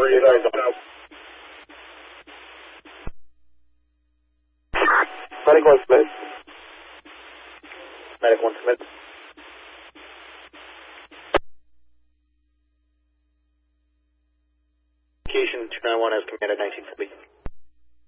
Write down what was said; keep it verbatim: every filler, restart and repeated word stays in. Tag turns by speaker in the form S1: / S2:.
S1: where you guys are. Medic one Smith. Medic one Smith. Communication two nine one as commanded nineteen forty.